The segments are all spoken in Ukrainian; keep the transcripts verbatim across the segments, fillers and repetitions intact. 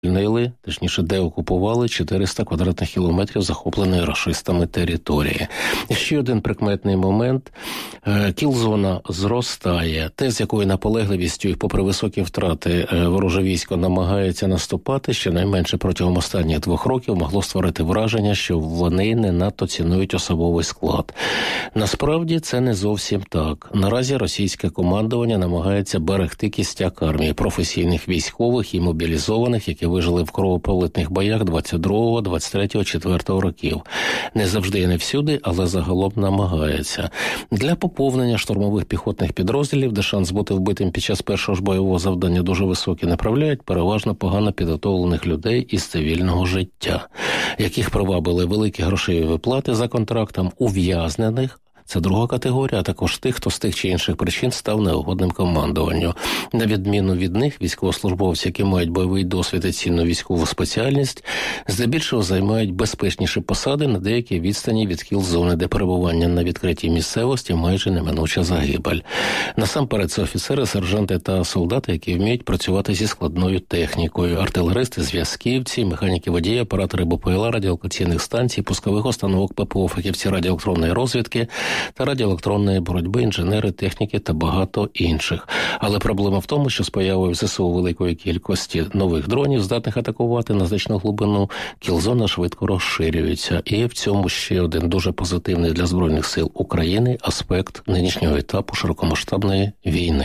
звільнили, точніше деокупували чотириста квадратних кілометрів захопленої рашистами території. І ще один прикметний момент. Кілзона зростає. Те, з якою наполегливістю і попри високі втрати вороже військо намагається наступати, щонайменше протягом останніх двох років могло створити враження, що вони не надто цінують особовий склад. Насправді це не зовсім так. Наразі російське командування намагається берегти кістяк армії, професійних військових і мобілізованих, які вижили в кровопролитних боях двадцять другого, двадцять третього, четвертого років. Не завжди і не всюди, але загалом намагається. Для поповнення штурмових піхотних підрозділів, де шанс бути вбитим під час першого ж бойового завдання дуже високий, направляють переважно погано підготовлених людей із цивільного життя, яких привабили великі грошові виплати за контрактом, ув'язнених. Це друга категорія, а також тих, хто з тих чи інших причин став неугодним командуванню. На відміну від них, військовослужбовці, які мають бойовий досвід і цінну військову спеціальність, здебільшого займають безпечніші посади на деякій відстані від кіл-зони, де перебування на відкритій місцевості майже неминуча загибель. Насамперед це офіцери, сержанти та солдати, які вміють працювати зі складною технікою, артилеристи, зв'язківці, механіки водії, оператори БПЛА, радіолокаційних станцій, пускових установок ППО, фахівці радіоелектронної розвідки та радіоелектронної боротьби, інженери, техніки та багато інших. Але проблема в тому, що з появою в ЗСУ великої кількості нових дронів, здатних атакувати на значну глибину, кіл-зона швидко розширюється. І в цьому ще один дуже позитивний для Збройних сил України аспект нинішнього етапу широкомасштабної війни.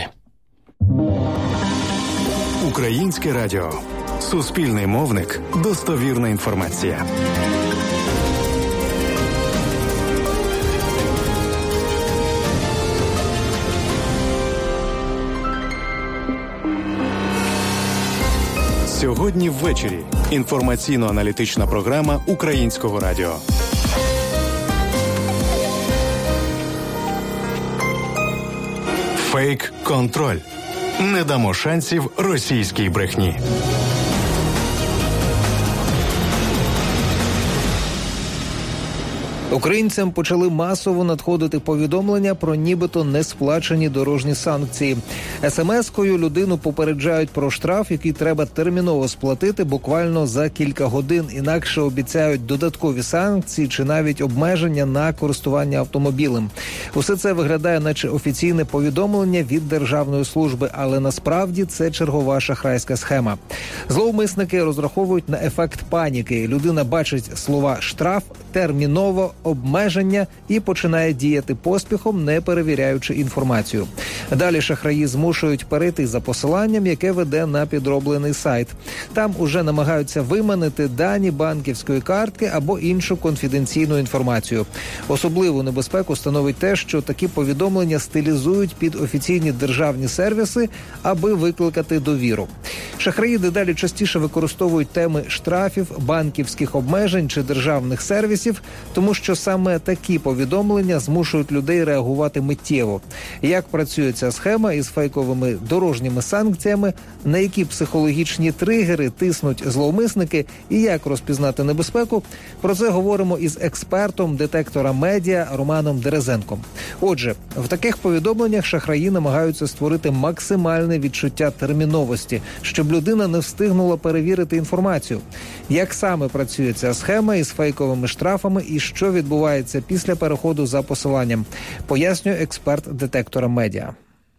Українське радіо. Суспільний мовник. Достовірна інформація. Сьогодні ввечері. Інформаційно-аналітична програма Українського радіо. Фейк-контроль. Не дамо шансів російській брехні. Українцям почали масово надходити повідомлення про нібито несплачені дорожні санкції. ес-ем-ескою людину попереджають про штраф, який треба терміново сплатити буквально за кілька годин. Інакше обіцяють додаткові санкції чи навіть обмеження на користування автомобілем. Усе це виглядає наче офіційне повідомлення від державної служби, але насправді це чергова шахрайська схема. Зловмисники розраховують на ефект паніки. Людина бачить слова «штраф», «терміново», обмеження і починає діяти поспіхом, не перевіряючи інформацію. Далі шахраї змушують перейти за посиланням, яке веде на підроблений сайт. Там уже намагаються виманити дані банківської картки або іншу конфіденційну інформацію. Особливу небезпеку становить те, що такі повідомлення стилізують під офіційні державні сервіси, аби викликати довіру. Шахраї дедалі частіше використовують теми штрафів, банківських обмежень чи державних сервісів, тому що саме такі повідомлення змушують людей реагувати миттєво. Як працює ця схема із фейковими дорожніми санкціями, на які психологічні тригери тиснуть зловмисники і як розпізнати небезпеку, про це говоримо із експертом детектора медіа Романом Дерезенком. Отже, в таких повідомленнях шахраї намагаються створити максимальне відчуття терміновості, щоб людина не встигнула перевірити інформацію. Як саме працює ця схема із фейковими штрафами і що відбувається після переходу за посиланням, пояснює експерт детектора медіа.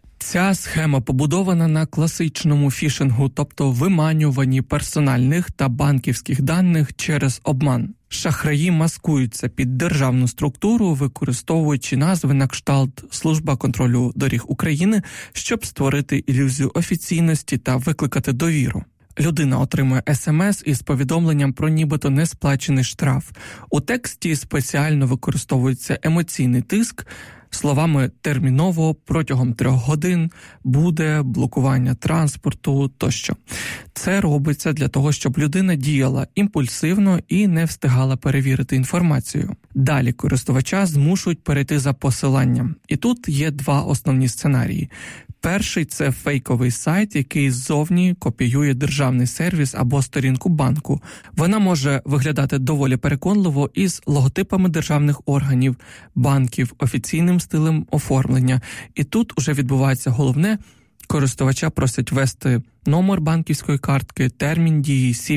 Ця схема побудована на класичному фішингу, тобто виманюванні персональних та банківських даних через обман. Шахраї маскуються під державну структуру, використовуючи назви на кшталт «Служба контролю доріг України», щоб створити ілюзію офіційності та викликати довіру. Людина отримує ес-ем-ес із повідомленням про нібито несплачений штраф. У тексті спеціально використовується емоційний тиск, словами «терміново», «протягом трьох годин», «буде», «блокування транспорту» тощо. Це робиться для того, щоб людина діяла імпульсивно і не встигала перевірити інформацію. Далі користувача змушують перейти за посиланням. І тут є два основні сценарії. Перший – це фейковий сайт, який ззовні копіює державний сервіс або сторінку банку. Вона може виглядати доволі переконливо із логотипами державних органів, банків, офіційним стилем оформлення. І тут уже відбувається головне – Користувача просять ввести номер банківської картки, термін дії,